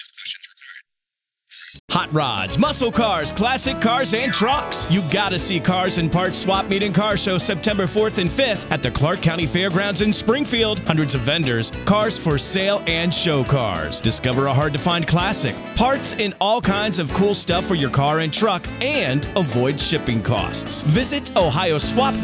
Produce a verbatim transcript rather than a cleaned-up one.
Hot rods, muscle cars, classic cars, and trucks. You gotta see Cars and Parts Swap Meet and Car Show September fourth and fifth at the Clark County Fairgrounds in Springfield. Hundreds of vendors, cars for sale, and show cars. Discover a hard-to-find classic, parts, and all kinds of cool stuff for your car and truck, and avoid shipping costs. Visit Ohio Swap